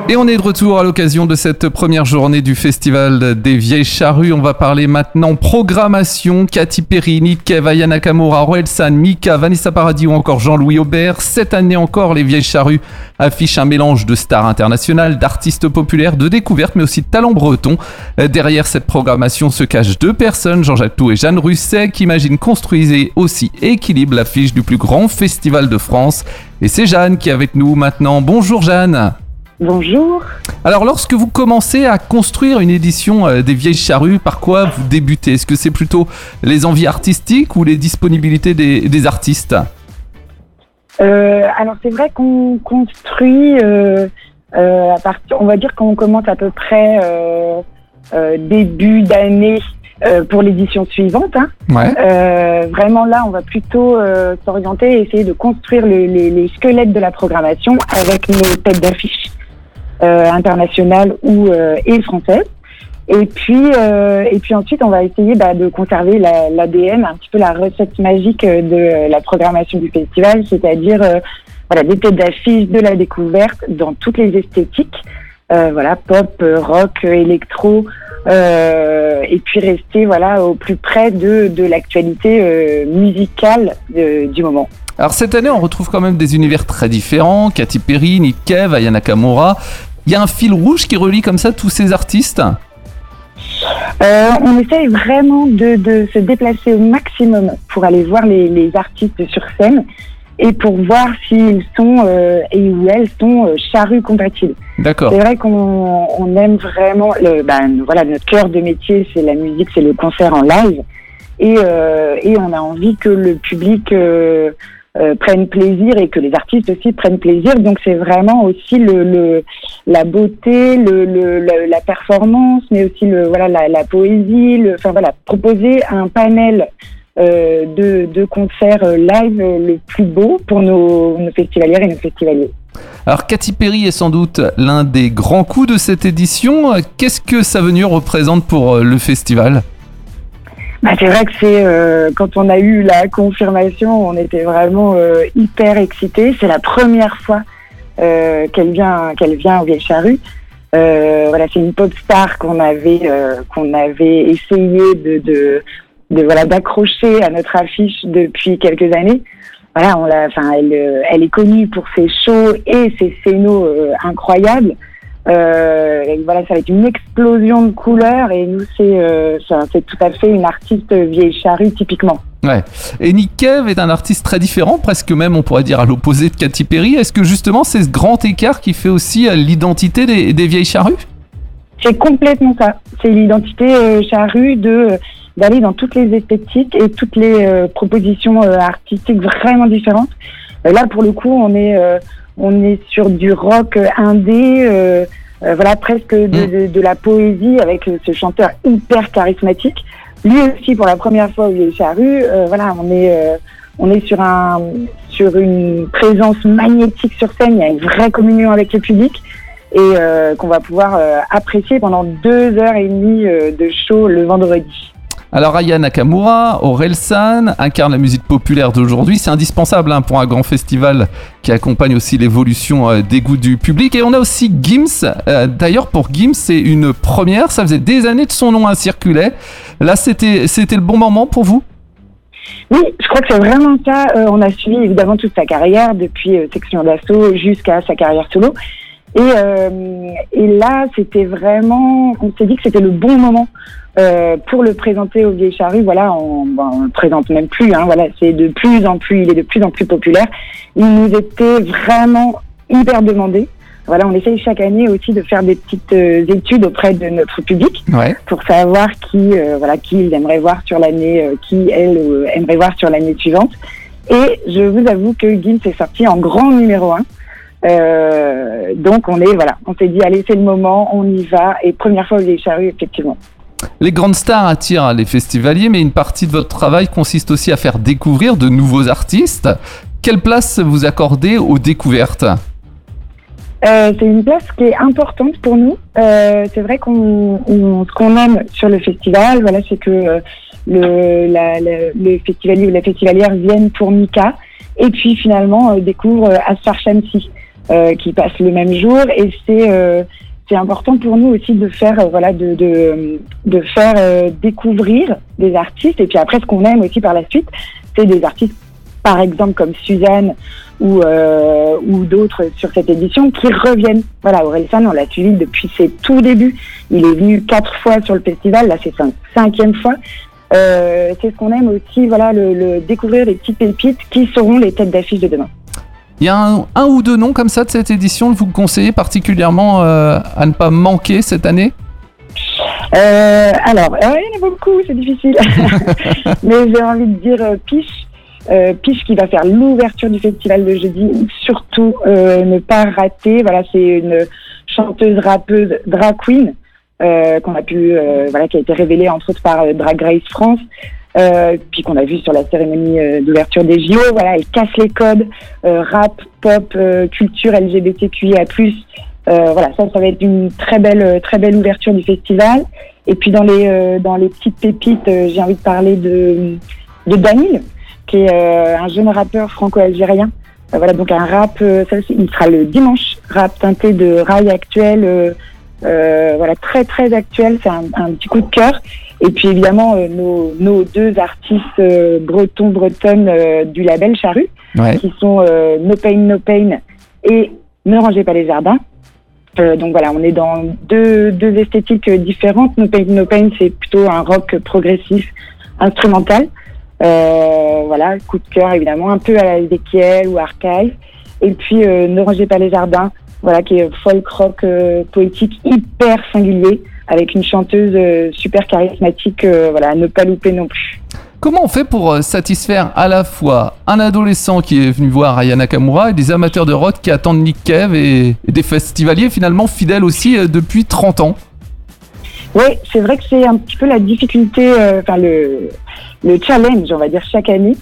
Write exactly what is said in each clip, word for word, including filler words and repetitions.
Et on est de retour à l'occasion de cette première journée du Festival des Vieilles Charrues. On va parler maintenant programmation. Katy Perry, Nick Cave, Aya Nakamura, Orelsan, Mika, Vanessa Paradis ou encore Jean-Louis Aubert. Cette année encore, les Vieilles Charrues affichent un mélange de stars internationales, d'artistes populaires, de découvertes, mais aussi de talents bretons. Derrière cette programmation se cachent deux personnes, Jean-Jacques Thou et Jeanne Russet, qui imaginent, construisent et aussi équilibrent l'affiche du plus grand festival de France. Et c'est Jeanne qui est avec nous maintenant. Bonjour Jeanne. Bonjour. Alors, lorsque vous commencez à construire une édition euh, des Vieilles Charrues, par quoi vous débutez ? Est-ce que c'est plutôt les envies artistiques ou les disponibilités des, des artistes ? euh, Alors, c'est vrai qu'on construit, euh, euh, à partir, on va dire qu'on commence à peu près euh, euh, début d'année euh, pour l'édition suivante. Hein. Ouais. Euh, vraiment, là, on va plutôt euh, s'orienter et essayer de construire le, les, les squelettes de la programmation avec nos têtes d'affiche. Euh, internationale ou euh, et française. Et puis euh, et puis ensuite on va essayer bah, de conserver la, l'A D N, un petit peu la recette magique de la programmation du festival, c'est-à-dire euh, voilà des têtes d'affiche, de la découverte dans toutes les esthétiques, euh, voilà pop, rock, électro, euh, et puis rester voilà au plus près de de l'actualité euh, musicale de, du moment. Alors cette année on retrouve quand même des univers très différents, Katy Perry, Nick Cave, Aya Nakamura. Il y a un fil rouge qui relie comme ça tous ces artistes ? euh, On essaye vraiment de, de se déplacer au maximum pour aller voir les, les artistes sur scène et pour voir s'ils sont euh, et où elles sont euh, charrues compatibles. D'accord. C'est vrai qu'on on aime vraiment, le, ben, voilà, notre cœur de métier c'est la musique, c'est le concert en live et, euh, et on a envie que le public... Euh, Euh, prennent plaisir et que les artistes aussi prennent plaisir. Donc c'est vraiment aussi le, le la beauté, le, le, le la performance, mais aussi le voilà la, la poésie. Le, enfin voilà, proposer un panel euh, de, de concerts live le plus beau pour nos, nos festivalières et nos festivaliers. Alors Katy Perry est sans doute l'un des grands coups de cette édition. Qu'est-ce que Savenure représente pour le festival ? Bah, c'est vrai que c'est euh, quand on a eu la confirmation, on était vraiment euh, hyper excités. C'est la première fois euh, qu'elle vient, qu'elle vient aux Vieilles Charrues. Euh, voilà, c'est une pop star qu'on avait, euh, qu'on avait essayé de, de, de voilà d'accrocher à notre affiche depuis quelques années. Voilà, on l'a, enfin, elle, elle est connue pour ses shows et ses scénos euh, incroyables. Euh, et voilà, ça va être une explosion de couleurs et nous c'est, euh, c'est tout à fait une artiste vieille charrue typiquement. Ouais. Et Nick Cave est un artiste très différent, presque même on pourrait dire à l'opposé de Katy Perry. Est-ce que justement c'est ce grand écart qui fait aussi l'identité des, des Vieilles Charrues ? C'est complètement ça. C'est l'identité euh, charrue de d'aller dans toutes les esthétiques et toutes les euh, propositions euh, artistiques vraiment différentes. Euh, là pour le coup on est euh, On est sur du rock indé, euh, euh, voilà presque de, de, de la poésie avec ce chanteur hyper charismatique. Lui aussi pour la première fois aux Vieilles Charrues, euh, voilà on est euh, on est sur un sur une présence magnétique sur scène. Il y a une vraie communion avec le public et euh, qu'on va pouvoir euh, apprécier pendant deux heures et demie euh, de show le vendredi. Alors Aya Nakamura, Orelsan incarne la musique populaire d'aujourd'hui, c'est indispensable hein, pour un grand festival qui accompagne aussi l'évolution euh, des goûts du public. Et on a aussi Gims, euh, d'ailleurs pour Gims c'est une première, ça faisait des années que son nom hein, circulait. Là c'était, c'était le bon moment pour vous ? Oui, je crois que c'est vraiment ça. Euh, on a suivi évidemment toute sa carrière depuis euh, Section d'Assaut jusqu'à sa carrière solo. Et, euh, et là, c'était vraiment, on s'est dit que c'était le bon moment euh, pour le présenter aux Vieilles Charrues. Voilà, on, bon, on le présente même plus. Hein, voilà, c'est de plus en plus, il est de plus en plus populaire. Il nous était vraiment hyper demandé. Voilà, on essaye chaque année aussi de faire des petites euh, études auprès de notre public ouais. pour savoir qui, euh, voilà, qui ils aimeraient voir sur l'année, euh, qui elle euh, aimerait voir sur l'année suivante. Et je vous avoue que Gims est sorti en grand numéro un. Euh, donc on est voilà, on s'est dit allez c'est le moment, on y va et première fois aux Vieilles Charrues effectivement. Les grandes stars attirent les festivaliers, mais une partie de votre travail consiste aussi à faire découvrir de nouveaux artistes. Quelle place vous accordez aux découvertes ? Euh, c'est une place qui est importante pour nous. Euh, c'est vrai qu'on, on, ce qu'on aime sur le festival, voilà, c'est que euh, le, la, le, le festivalier ou la festivalière viennent pour Mika et puis finalement euh, découvrent euh, Asfar Shamsi. euh, qui passent le même jour, et c'est euh, c'est important pour nous aussi de faire euh, voilà de de de faire euh, découvrir des artistes, et puis après ce qu'on aime aussi par la suite, c'est des artistes par exemple comme Suzanne ou euh, ou d'autres sur cette édition qui reviennent. Voilà, Orelsan, on l'a suivi depuis ses tout débuts. Il est venu quatre fois sur le festival, là c'est sa cinquième fois. Euh, c'est ce qu'on aime aussi, voilà, le, le découvrir les petites pépites qui seront les têtes d'affiche de demain. Il y a un, un ou deux noms comme ça de cette édition que vous conseillez particulièrement euh, à ne pas manquer cette année ? euh, Alors, euh, il y en a beaucoup, c'est difficile. Mais j'ai envie de dire euh, Piche. Euh, Piche qui va faire l'ouverture du festival de jeudi. Surtout, euh, ne pas rater. Voilà, c'est une chanteuse, rappeuse, drag queen. Euh, qu'on a pu, euh, voilà, qui a été révélée entre autres par euh, Drag Race France, euh, puis qu'on a vu sur la cérémonie euh, d'ouverture des J O. Voilà, elle casse les codes, euh, rap, pop, euh, culture L G B T Q I A plus. Euh, voilà, ça, ça va être une très belle, très belle ouverture du festival. Et puis dans les, euh, dans les petites pépites, euh, j'ai envie de parler de, de Danil, qui est euh, un jeune rappeur franco-algérien. Euh, voilà, donc un rap, euh, ça, il sera le dimanche, rap teinté de rail actuel. Euh, Euh, voilà, très très actuel, c'est un, un petit coup de cœur. Et puis évidemment euh, nos, nos deux artistes euh, bretons bretonnes euh, du label Charrue, ouais. qui sont euh, No Pain No Pain et Ne Rangez Pas les Jardins. Euh, donc voilà, on est dans deux, deux esthétiques différentes. No Pain No Pain, c'est plutôt un rock progressif, instrumental. Euh, voilà, coup de cœur évidemment, un peu à la Ezekiel ou Archive. Et puis euh, Ne Rangez Pas les Jardins, voilà, qui est folk rock euh, poétique hyper singulier, avec une chanteuse euh, super charismatique, euh, voilà, à ne pas louper non plus. Comment on fait pour euh, satisfaire à la fois un adolescent qui est venu voir Aya Nakamura et des amateurs de rock qui attendent Nick Cave et, et des festivaliers finalement fidèles aussi euh, depuis trente ans ? Oui, c'est vrai que c'est un petit peu la difficulté, enfin euh, le, le challenge, on va dire, chaque année.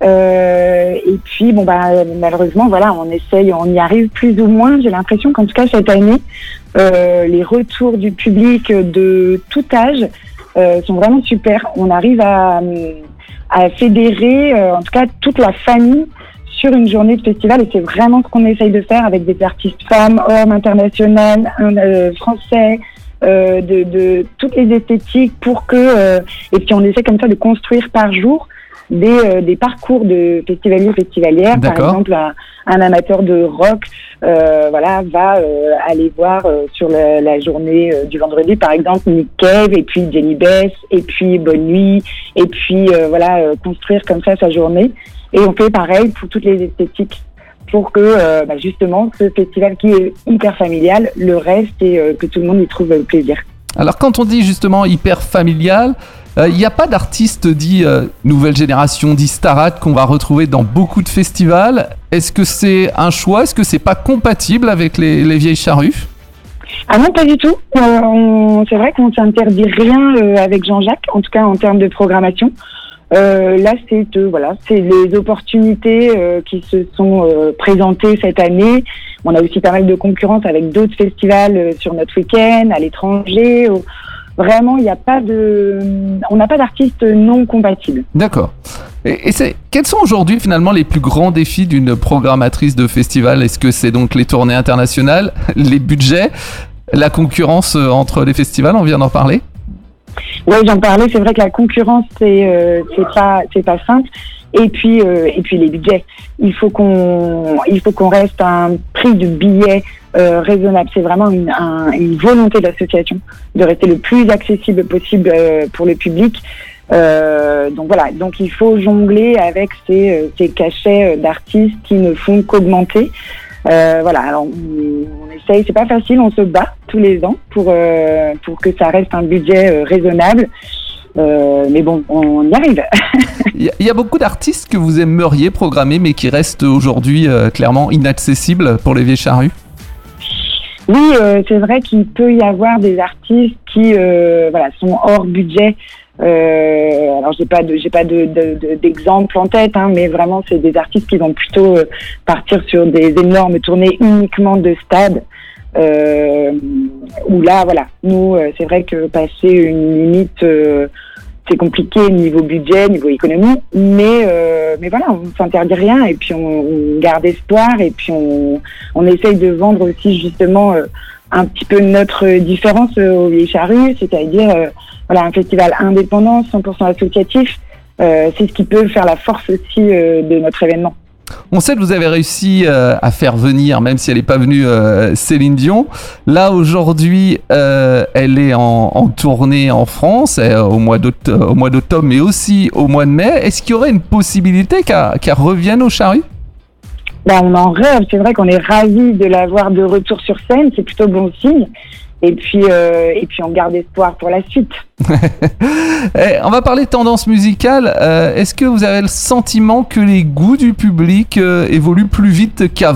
Euh, et puis bon bah malheureusement voilà, on essaye, on y arrive plus ou moins. J'ai l'impression qu'en tout cas cette année, euh, les retours du public de tout âge euh, sont vraiment super. On arrive à, à fédérer euh, en tout cas toute la famille sur une journée de festival, et c'est vraiment ce qu'on essaye de faire avec des artistes femmes, hommes, internationales, euh, français. Euh, de, de toutes les esthétiques pour que euh, et puis on essaie comme ça de construire par jour des, euh, des parcours de festivaliers festivalières. D'accord. Par exemple, un, un amateur de rock euh, voilà, va euh, aller voir euh, sur la, la journée euh, du vendredi, par exemple, Nick Cave, et puis Jenny Bess, et puis Bonne Nuit, et puis euh, voilà, euh, construire comme ça sa journée. Et on fait pareil pour toutes les esthétiques, pour que euh, bah, justement ce festival qui est hyper familial le reste, et euh, que tout le monde y trouve euh, plaisir. Alors quand on dit justement hyper familial, il euh, n'y a pas d'artistes dits euh, nouvelle génération, dits starades qu'on va retrouver dans beaucoup de festivals. Est-ce que c'est un choix ? Est-ce que c'est pas compatible avec les, les vieilles charrues ? Ah non, pas du tout. Euh, on, c'est vrai qu'on s'interdit rien euh, avec Jean-Jacques, en tout cas en termes de programmation. Euh, là, c'est euh, voilà, c'est les opportunités euh, qui se sont euh, présentées cette année. On a aussi pas mal de concurrence avec d'autres festivals euh, sur notre week-end, à l'étranger. Au... Vraiment, il n'y a pas de, on n'a pas d'artistes non compatibles. D'accord. Et, et c'est, quels sont aujourd'hui finalement les plus grands défis d'une programmatrice de festival ? Est-ce que c'est donc les tournées internationales, les budgets, la concurrence entre les festivals ? On vient d'en parler. Oui, j'en parlais. C'est vrai que la concurrence, c'est euh, c'est pas c'est pas simple. Et puis euh, et puis les budgets. Il faut qu'on il faut qu'on reste à un prix de billet euh, raisonnable. C'est vraiment une, un, une volonté de l'association de rester le plus accessible possible euh, pour le public. Euh, donc voilà. Donc il faut jongler avec ces euh, ces cachets d'artistes qui ne font qu'augmenter. Euh, voilà, alors on, on essaye, c'est pas facile, on se bat tous les ans pour euh, pour que ça reste un budget euh, raisonnable, euh, mais bon, on y arrive. Il y, y a beaucoup d'artistes que vous aimeriez programmer, mais qui restent aujourd'hui euh, clairement inaccessibles pour les vieilles charrues. Oui, euh, c'est vrai qu'il peut y avoir des artistes qui euh, voilà sont hors budget. Euh, alors j'ai pas de j'ai pas de, de, de d'exemple en tête, hein, mais vraiment c'est des artistes qui vont plutôt euh, partir sur des énormes tournées uniquement de stade. Euh, où là voilà, nous euh, c'est vrai que passer une limite euh, c'est compliqué niveau budget, niveau économie, mais euh, mais voilà, on s'interdit rien et puis on, on garde espoir et puis on on essaye de vendre aussi justement euh, un petit peu notre différence euh, aux Vieilles Charrues, c'est-à-dire euh, voilà un festival indépendant, cent pour cent associatif, euh, c'est ce qui peut faire la force aussi euh, de notre événement. On sait que vous avez réussi euh, à faire venir, même si elle n'est pas venue, euh, Céline Dion. Là, aujourd'hui, euh, elle est en, en tournée en France euh, au mois d'août, euh, au mois d'octobre, mais aussi au mois de mai. Est-ce qu'il y aurait une possibilité qu'elle, qu'elle revienne aux Charrues ? Ben, on en rêve. C'est vrai qu'on est ravis de la voir de retour sur scène. C'est plutôt bon signe. Et puis, euh, et puis on garde espoir pour la suite. Eh, on va parler de tendance musicale. Euh, est-ce que vous avez le sentiment que les goûts du public euh, évoluent plus vite qu'avant ?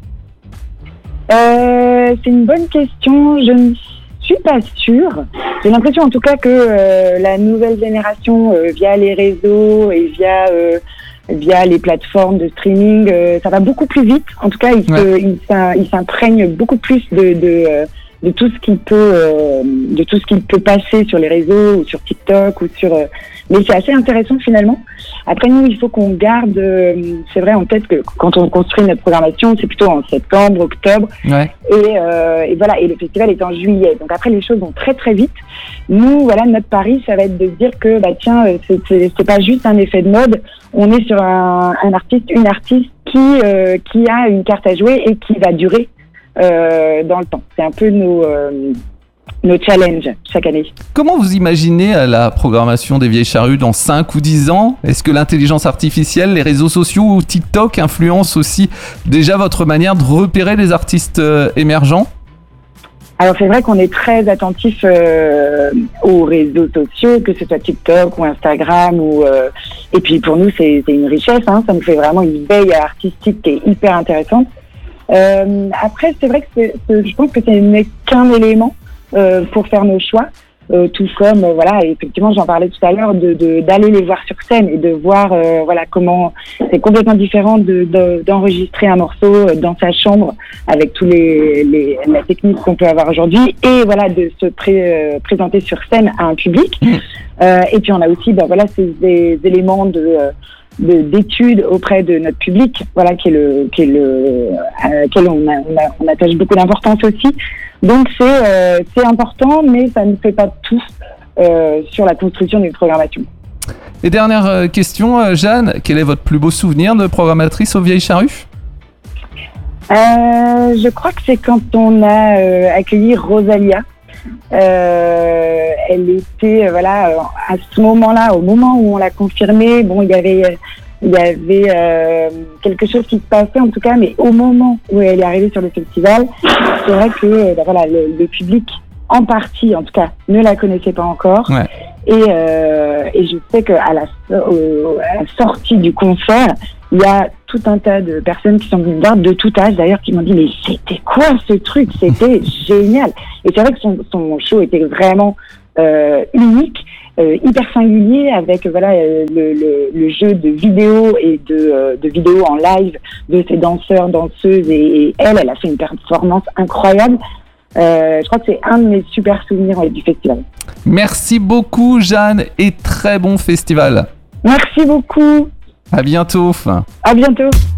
euh, C'est une bonne question. Je ne suis pas sûre. J'ai l'impression en tout cas que euh, la nouvelle génération, euh, via les réseaux et via... Euh, via les plateformes de streaming, euh, ça va beaucoup plus vite. En tout cas, ils, ouais. se, ils, ils s'imprègnent beaucoup plus de, de, de tout ce qui peut, euh, de tout ce qui peut passer sur les réseaux ou sur TikTok ou sur. Euh, mais c'est assez intéressant finalement. Après nous, il faut qu'on garde, euh, c'est vrai en tête que quand on construit notre programmation, c'est plutôt en septembre, octobre, ouais. et, euh, et voilà. Et le festival est en juillet. Donc après, les choses vont très très vite. Nous, voilà, notre pari, ça va être de se dire que bah tiens, c'est, c'est, c'est pas juste un effet de mode. On est sur un, un artiste, une artiste qui euh, qui a une carte à jouer et qui va durer euh, dans le temps. C'est un peu nos euh, nos challenges chaque année. Comment vous imaginez la programmation des Vieilles Charrues dans cinq ou dix ans ? Est-ce que l'intelligence artificielle, les réseaux sociaux ou TikTok influencent aussi déjà votre manière de repérer les artistes euh, émergents ? Alors c'est vrai qu'on est très attentif euh, aux réseaux sociaux, que ce soit TikTok ou Instagram, ou euh, et puis pour nous c'est, c'est une richesse, hein, ça nous fait vraiment une veille artistique qui est hyper intéressante. Euh, après c'est vrai que c'est, c'est, je pense que ce n'est qu'un élément euh, pour faire nos choix, euh, tout comme euh, voilà effectivement j'en parlais tout à l'heure de, de d'aller les voir sur scène et de voir euh, voilà comment c'est complètement différent de, de d'enregistrer un morceau dans sa chambre avec tous les, les la technique qu'on peut avoir aujourd'hui et voilà de se pré, euh, présenter sur scène à un public euh, et puis on a aussi ben voilà ces des éléments de De, d'études auprès de notre public, voilà, qui est le, qui est le, à laquelle on, a, on, a, on attache beaucoup d'importance aussi. Donc c'est, euh, c'est important, mais ça ne fait pas tout euh, sur la construction d'une programmation. Et dernière question, Jeanne, quel est votre plus beau souvenir de programmatrice aux Vieilles Charrues ? euh, Je crois que c'est quand on a euh, accueilli Rosalia. Euh, elle était euh, voilà à ce moment-là, au moment où on l'a confirmé, bon il y avait il y avait euh, quelque chose qui se passait en tout cas, mais au moment où elle est arrivée sur le festival, c'est vrai que euh, ben, voilà le, le public en partie en tout cas ne la connaissait pas encore. Ouais. Et, euh, et je sais qu'à la, euh, à la sortie du concert, il y a tout un tas de personnes qui sont venues me voir, de tout âge d'ailleurs, qui m'ont dit « Mais c'était quoi ce truc ? C'était génial !» Et c'est vrai que son, son show était vraiment euh, unique, euh, hyper singulier, avec voilà euh, le, le, le jeu de vidéos et de, euh, de vidéos en live de ces danseurs, danseuses. Et, et elle, elle a fait une performance incroyable. Euh, je crois que c'est un de mes super souvenirs ouais, du festival. Merci beaucoup Jeanne et très bon festival. Merci beaucoup. À bientôt. À bientôt.